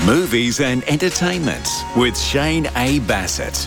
Movies and entertainment with Shane A. Bassett.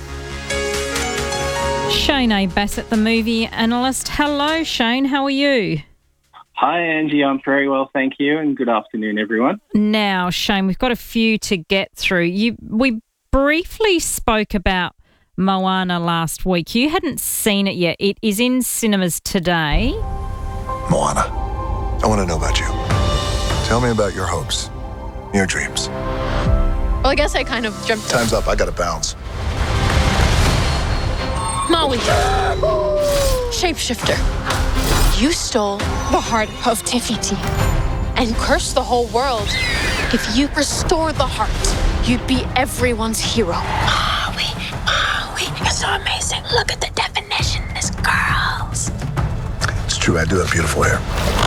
Shane A. Bassett, the movie analyst. Hello, Shane. How are you? Hi, Angie. I'm very well, thank you, and good afternoon, everyone. Now, Shane, we've got a few to get through. We briefly spoke about Moana last week. You hadn't seen it yet. It is in cinemas today. Moana, I want to know about you. Tell me about your hopes, your dreams. Well, I guess I kind of jumped. Time's up. I gotta bounce. Maui. Shapeshifter. You stole the heart of Te-Fiti and cursed the whole world. If you restore the heart, you'd be everyone's hero. Maui, you're so amazing. Look at the definition. It's girls. It's true, I do have beautiful hair.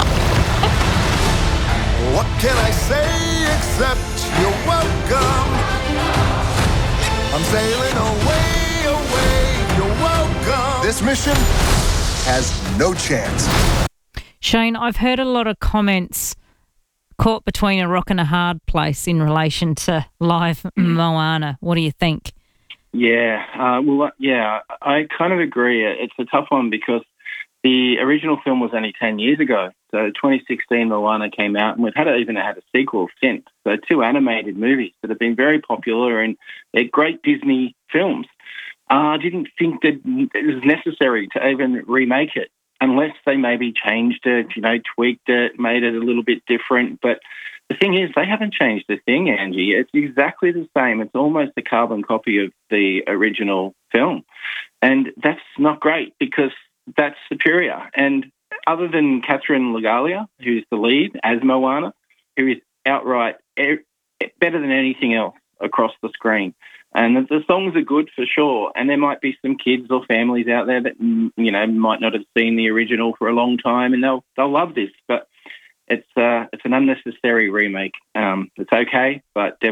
What can I say except you're welcome? I'm sailing away, you're welcome. This mission has no chance. Shane, I've heard a lot of comments caught between a rock and a hard place in relation to live Moana. What do you think? Yeah, I kind of agree. It's a tough one because the original film was only 10 years ago. So 2016 Moana came out, and we've even had a sequel since. So 2 animated movies that have been very popular, and they're great Disney films. I didn't think that it was necessary to even remake it unless they maybe changed it, tweaked it, made it a little bit different. But the thing is, they haven't changed a thing, Angie. It's exactly the same. It's almost a carbon copy of the original film. And that's not great because that's superior. And other than Catherine Legalia, who's the lead as Moana, who is outright better than anything else across the screen. And the songs are good for sure. And there might be some kids or families out there that, might not have seen the original for a long time, and they'll love this. But it's an unnecessary remake. It's okay, but